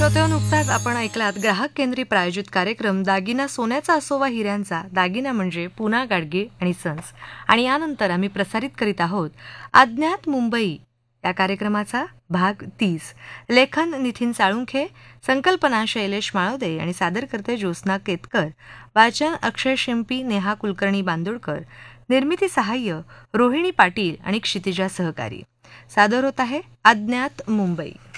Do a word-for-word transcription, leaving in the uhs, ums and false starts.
श्रोतेहो, नुकताच आपण ऐकलात ग्राहक केंद्री प्रायोजित कार्यक्रम दागिना सोन्याचा असो वा हिऱ्यांचा, दागिना म्हणजे पुना गाडगे आणि सन्स. आणि यानंतर आम्ही प्रसारित करीत आहोत अज्ञात मुंबई या कार्यक्रमाचा भाग तीस. लेखन नितीन साळुंखे, संकल्पना शैलेश माळोदे आणि सादर करते ज्योत्स्ना केतकर. वाचन अक्षय शिंपी, नेहा कुलकर्णी बांदोडकर. निर्मिती सहाय्य रोहिणी पाटील आणि क्षितिजा सहकारी. सादर होत आहे अज्ञात मुंबई.